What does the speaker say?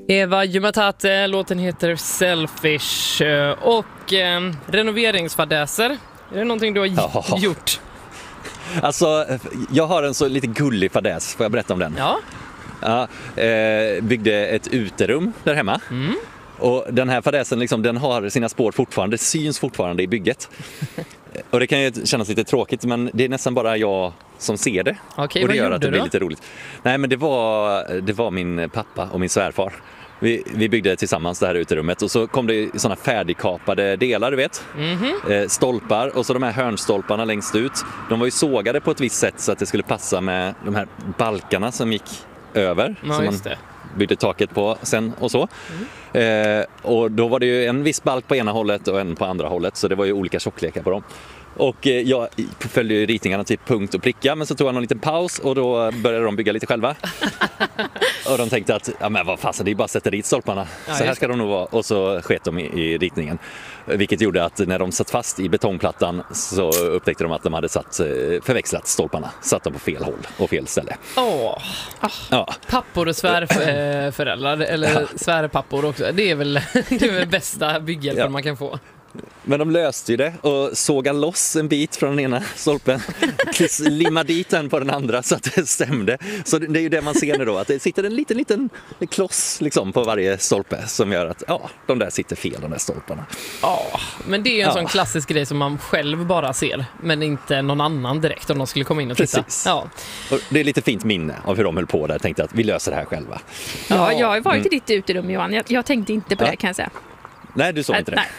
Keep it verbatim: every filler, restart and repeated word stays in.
Eva Jumatate, låten heter Selfish. Och eh, renoveringsfadäser, är det någonting du har ja. gjort? Alltså, jag har en så lite gullig fadäs, får jag berätta om den? Ja. Ja, eh, byggde ett uterum där hemma. Mm. Och den här fadäsen, liksom, den har sina spår fortfarande, syns fortfarande i bygget. Och det kan ju kännas lite tråkigt, men det är nästan bara jag som ser det. Okej, och det vad gör gjorde att det du blir då? lite roligt. Nej, men det var, det var min pappa och min svärfar. Vi, vi byggde tillsammans det här uterummet och så kom det såna färdigkapade delar, du vet. Mm-hmm. Eh, stolpar och så de här hörnstolparna längst ut. De var ju sågade på ett visst sätt så att det skulle passa med de här balkarna som gick över. Ja, som just man det. byggde taket på sen och så. Mm. Eh, och då var det ju en viss balk på ena hållet och en på andra hållet, så det var ju olika tjocklekar på dem. Och eh, jag följde ju ritningarna typ punkt och pricka, men så tog jag en liten paus och då började de bygga lite själva. Och de tänkte att, ja men vad fasen, det är bara att sätta dit stolparna. Ja, så här ska de nog vara. Och så sket de i, i ritningen. Vilket gjorde att när de satt fast i betongplattan så upptäckte de att de hade satt, förväxlat stolparna. Satt dem på fel håll och fel ställe. Åh, oh. ja. Pappor och svärföräldrar, eller ja. svärpappor också. Det är väl det är väl bästa bygghjälpen ja. man kan få. Men de löste ju det och sågade loss en bit från den ena stolpen, limmade dit den på den andra så att det stämde. Så det är ju det man ser nu då, att det sitter en liten, liten kloss liksom på varje stolpe som gör att ja, de där sitter fel, de där stolparna. Ja, men det är en ja. sån klassisk grej som man själv bara ser, men inte någon annan direkt om de skulle komma in och titta. Precis. Ja. Och det är lite fint minne av hur de höll på där. Jag tänkte att vi löser det här själva. Ja, jag har varit i ditt uterum, Johan. Jag, jag tänkte inte på ja. det, kan jag säga. Nej, du såg inte det. Nej,